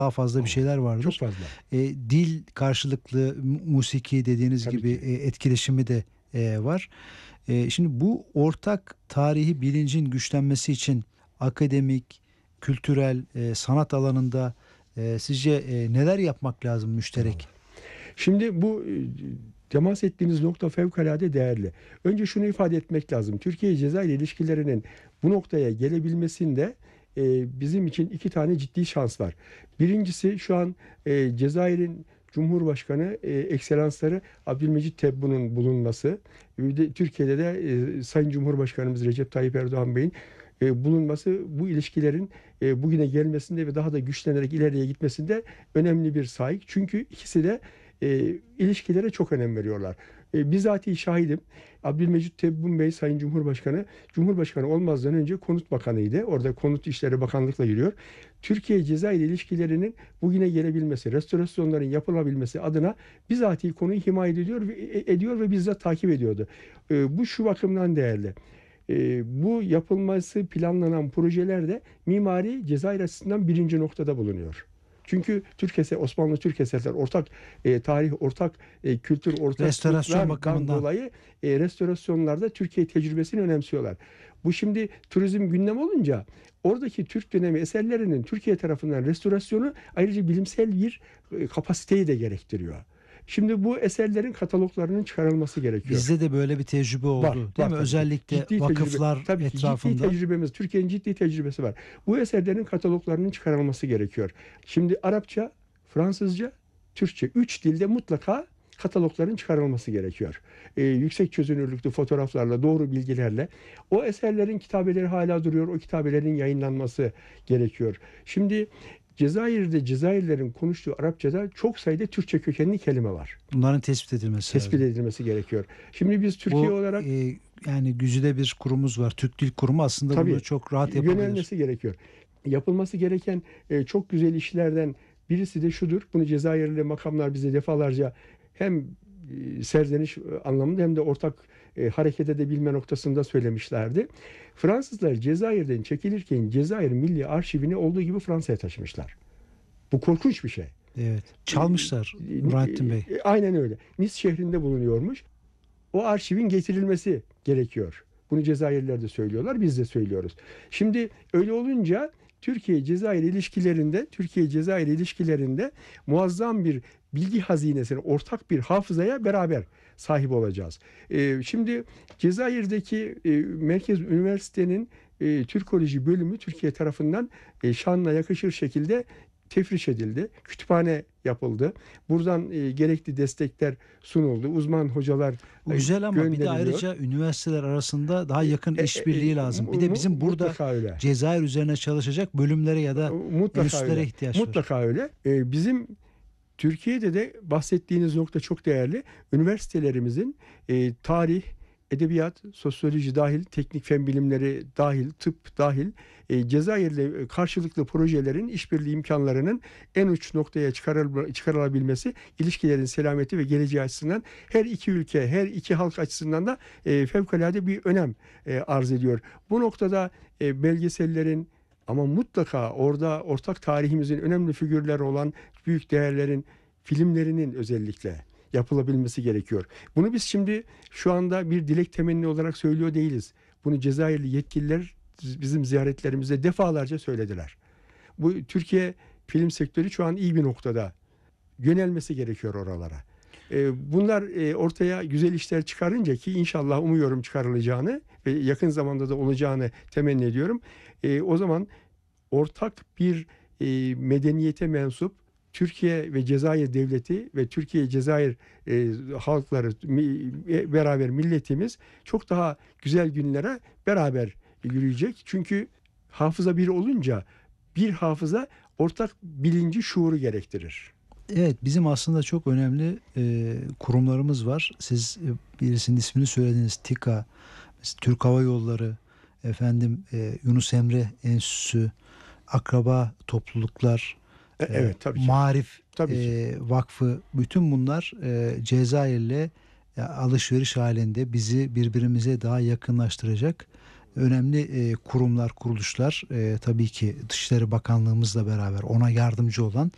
daha fazla bir şeyler Çok vardır. fazla. Dil karşılıklı musiki dediğiniz Tabii gibi ki. etkileşimi de var. Şimdi bu ortak tarihi bilincin güçlenmesi için akademik, kültürel, sanat alanında sizce neler yapmak lazım müşterek? Şimdi bu temas ettiğiniz nokta fevkalade değerli. Önce şunu ifade etmek lazım. Türkiye-Cezayir ilişkilerinin bu noktaya gelebilmesinde bizim için iki tane ciddi şans var. Birincisi şu an Cezayir'in Cumhurbaşkanı Ekselansları Abdülmecit Tebboun'un bulunması. Türkiye'de de Sayın Cumhurbaşkanımız Recep Tayyip Erdoğan Bey'in bulunması bu ilişkilerin bugüne gelmesinde ve daha da güçlenerek ileriye gitmesinde önemli bir saygı. Çünkü ikisi de ilişkilere çok önem veriyorlar. Bizatihi şahidim. Abdülmecit Tebboun Bey Sayın Cumhurbaşkanı olmazdan önce Konut Bakanıydı. Orada Konut İşleri Bakanlıkla yürüyor. Türkiye-Cezayir ilişkilerinin bugüne gelebilmesi, restorasyonların yapılabilmesi adına bizatihi konuyu himaye ediyor ve bizzat takip ediyordu. Bu şu bakımdan değerli. Bu yapılması planlanan projelerde mimari Cezayir açısından birinci noktada bulunuyor. Çünkü Osmanlı Türk eserler ortak tarih, ortak kültür, Restorasyon ortaklıklardan bakımından. dolayı restorasyonlarda Türkiye tecrübesini önemsiyorlar. Bu şimdi turizm gündem olunca oradaki Türk dönemi eserlerinin Türkiye tarafından restorasyonu ayrıca bilimsel bir kapasiteyi de gerektiriyor. Şimdi bu eserlerin kataloglarının çıkarılması gerekiyor. Bizde de böyle bir tecrübe oldu, Var değil mi? tabii ki. Özellikle Ciddi vakıflar tabii ki etrafında. ciddi tecrübemiz, Türkiye'nin ciddi tecrübesi var. Bu eserlerin kataloglarının çıkarılması gerekiyor. Şimdi Arapça, Fransızca, Türkçe 3 dilde mutlaka katalogların çıkarılması gerekiyor. Yüksek çözünürlüklü fotoğraflarla, doğru bilgilerle. O eserlerin kitabeleri hala duruyor. O kitabelerin yayınlanması gerekiyor. Şimdi Cezayirlerin konuştuğu Arapçada çok sayıda Türkçe kökenli kelime var. Bunların tespit edilmesi Tespit lazım. edilmesi gerekiyor. Şimdi biz Türkiye Bu olarak yani güzide bir kurumuz var. Türk Dil Kurumu aslında tabii bunu çok rahat yapabilir. yönelmesi gerekiyor. Yapılması gereken çok güzel işlerden birisi de şudur. Bunu Cezayirli makamlar bize defalarca hem serzeniş anlamında hem de ortak hareket edebilme noktasında söylemişlerdi. Fransızlar Cezayir'den çekilirken Cezayir Milli Arşivini olduğu gibi Fransa'ya taşımışlar. Bu korkunç bir şey. Evet. Çalmışlar Nurettin Bey. Aynen öyle. Nice şehrinde bulunuyormuş. O arşivin getirilmesi gerekiyor. Bunu Cezayirliler de söylüyorlar, biz de söylüyoruz. Şimdi öyle olunca Türkiye-Cezayir ilişkilerinde muazzam bir bilgi hazinesine, ortak bir hafızaya beraber sahip olacağız. Şimdi Cezayir'deki Merkez Üniversite'nin Türkoloji bölümü Türkiye tarafından şanla yakışır şekilde tefriş edildi. Kütüphane yapıldı. Buradan gerekli destekler sunuldu. Uzman hocalar Güzel ama bir de gönderiliyor. ayrıca üniversiteler arasında daha yakın işbirliği lazım. Bir de bizim burada Cezayir üzerine çalışacak bölümlere ya da enstitülere ihtiyaç var. Mutlaka öyle. Bizim Türkiye'de de bahsettiğiniz nokta çok değerli. Üniversitelerimizin tarih, edebiyat, sosyoloji dahil, teknik fen bilimleri dahil, tıp dahil Cezayir'le karşılıklı projelerin işbirliği imkanlarının en uç noktaya çıkarılabilmesi ilişkilerin selameti ve geleceği açısından her iki ülke, her iki halk açısından da fevkalade bir önem arz ediyor. Bu noktada belgesellerin ama mutlaka orada ortak tarihimizin önemli figürleri olan büyük değerlerin filmlerinin özellikle yapılabilmesi gerekiyor. Bunu biz şimdi şu anda bir dilek temenni olarak söylüyor değiliz. Bunu Cezayirli yetkililer bizim ziyaretlerimizde defalarca söylediler. Bu Türkiye film sektörü şu an iyi bir noktada. Yönelmesi gerekiyor oralara. Bunlar ortaya güzel işler çıkarınca ki inşallah umuyorum çıkarılacağını ve yakın zamanda da olacağını temenni ediyorum. O zaman ortak bir medeniyete mensup Türkiye ve Cezayir devleti ve Türkiye-Cezayir halkları beraber milletimiz çok daha güzel günlere beraber yürüyecek. Çünkü hafıza bir olunca bir hafıza ortak bilinci, şuuru gerektirir. Evet, bizim aslında çok önemli kurumlarımız var. Siz birisinin ismini söylediniz. TİKA, Türk Hava Yolları, Yunus Emre Enstitüsü, akraba topluluklar, evet, tabii ki. Marif Tabii ki. Vakfı, bütün bunlar Cezayir'le alışveriş halinde bizi birbirimize daha yakınlaştıracak önemli kurumlar, kuruluşlar. Tabii ki Dışişleri Bakanlığımızla beraber ona yardımcı olan